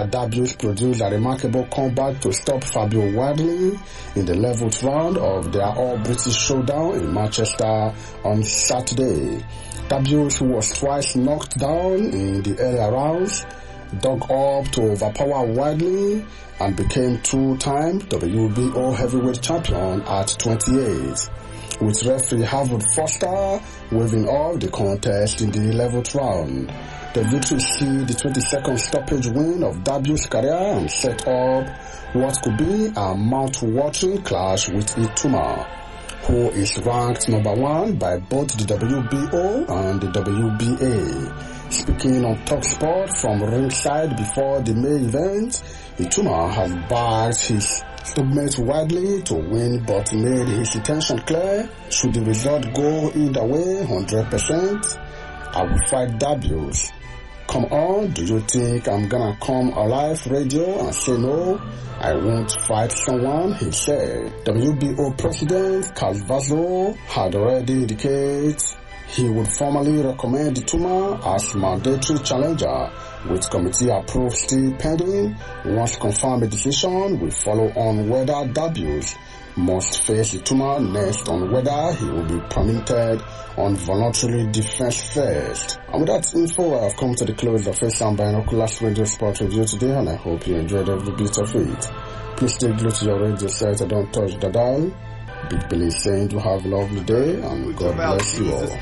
That Dabius produced a remarkable comeback to stop Fabio Wardley in the 11th round of their All-British Showdown in Manchester on Saturday. Dabius, who was twice knocked down in the earlier rounds, dug up to overpower Wardley and became two-time WBO heavyweight champion at 28, with referee Harvard Foster waving off the contest in the 11th round. The victory sealed the 22nd stoppage win of Dabius' career and set up what could be a mouth-watering clash with Ituma, who is ranked number 1 by both the WBO and the WBA. Speaking on TalkSport from ringside before the main event, Ituma has backed his teammate Wardley to win but made his intention clear. Should the result go either way, 100%, I will fight Dabius. Come on, do you think I'm gonna come alive radio and say no? I won't fight someone, he said. WBO President Calvazo had already indicated he would formally recommend Ituma as mandatory challenger, with committee approval still pending. Once confirmed, a decision will follow on whether Dabius must face Ituma next on whether he will be permitted on voluntary defense first. And with that info, I have come to the close of First Sound Binoculars Radio Sport Review today, and I hope you enjoyed every bit of it. Please stay glued to your radio set and don't touch the dial. Big Billy saying you have a lovely day and God bless you all.